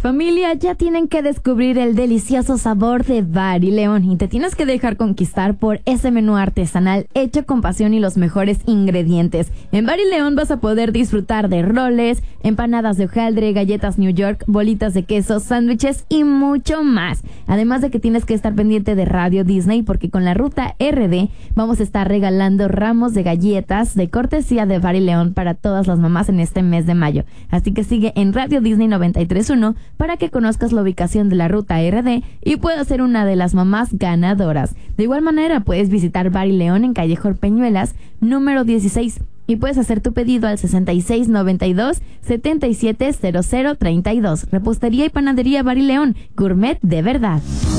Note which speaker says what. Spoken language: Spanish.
Speaker 1: Familia, ya tienen que descubrir el delicioso sabor de Bar y León y te tienes que dejar conquistar por ese menú artesanal hecho con pasión y los mejores ingredientes. En Bar y León vas a poder disfrutar de roles, empanadas de hojaldre, galletas New York, bolitas de queso, sándwiches y mucho más. Además de que tienes que estar pendiente de Radio Disney porque con la ruta RD vamos a estar regalando ramos de galletas de cortesía de Bar y León para todas las mamás en este mes de mayo. Así que sigue en Radio Disney 93.1 para que conozcas la ubicación de la ruta RD y puedas ser una de las mamás ganadoras. De igual manera puedes visitar Bar y León en calle Peñuelas, número 16. Y puedes hacer tu pedido al 6692-770032. Repostería y panadería Bar y León, gourmet de verdad.